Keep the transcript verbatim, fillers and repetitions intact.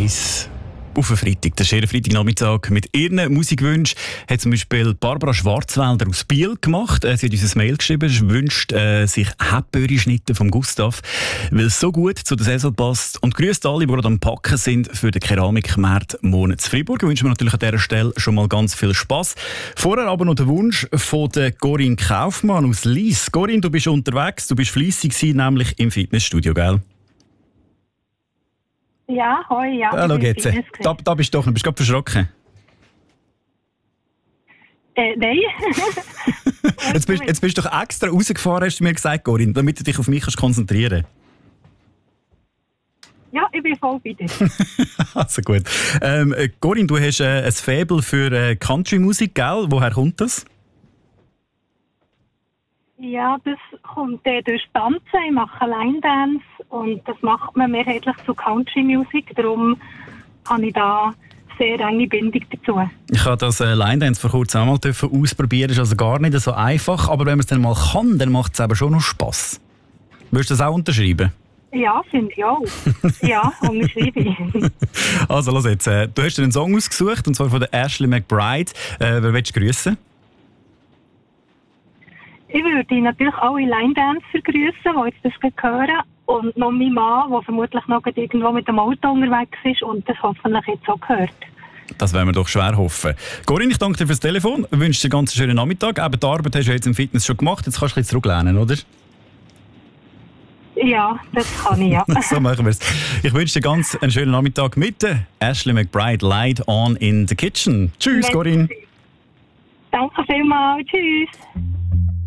eins auf einen Freitag. Das ist ihr Freitagnachmittag mit ihren Musikwünschen. Hat zum Beispiel Barbara Schwarzwälder aus Biel gemacht. Sie hat uns ein Mail geschrieben, sie wünscht äh, sich Hepböri-Schnitte vom Gustav, weil es so gut zu der Saison passt. Und grüßt alle, die gerade am Packen sind für den Keramikmarkt Monat zu Freiburg. Wir wünschen natürlich an dieser Stelle schon mal ganz viel Spass. Vorher aber noch der Wunsch von der Corinne Kaufmann aus Lies. Corinne, du bist unterwegs, du bist fleissig gewesen, nämlich im Fitnessstudio, gell? Ja, hoi, ja. Hallo, geht's. Da, da bist du doch, bist du gerade verschrocken? Äh, nein. jetzt, bist, jetzt bist du doch extra rausgefahren, hast du mir gesagt, Corinne, damit du dich auf mich kannst konzentrieren Ja, ich bin voll bei dir. Also gut. Ähm, Corinne, du hast äh, ein Faible für äh, Country-Musik, gell? Woher kommt das? Ja, das kommt äh, durch Tanzen. Ich mache Line-Dance und das macht man mehrheitlich zu Country-Musik. Darum habe ich da sehr enge Bindung dazu. Ich habe das äh, Line-Dance vor kurzem einmal ausprobieren. Das ist also gar nicht so einfach. Aber wenn man es dann mal kann, dann macht es aber schon noch Spass. Würdest du das auch unterschreiben? Ja, finde ich auch. Ja, unterschreibe ich. Also, los jetzt. Äh, du hast dir einen Song ausgesucht, und zwar von der Ashley McBryde. Äh, wer willst du grüßen? Ich würde natürlich alle Line-Dancer grüßen, die jetzt das hören. Und noch mein Mann, der vermutlich noch irgendwo mit dem Auto unterwegs ist und das hoffentlich jetzt auch gehört. Das werden wir doch schwer hoffen. Corinne, ich danke dir fürs Telefon. Ich wünsche dir einen ganz schönen Nachmittag. Eben die Arbeit hast du jetzt im Fitness schon gemacht. Jetzt kannst du ein bisschen zurücklehnen, oder? Ja, das kann ich, ja. So machen wir es. Ich wünsche dir ganz einen schönen Nachmittag mit der Ashley McBryde. Light on in the kitchen. Tschüss, Corinne. Danke vielmals. Tschüss.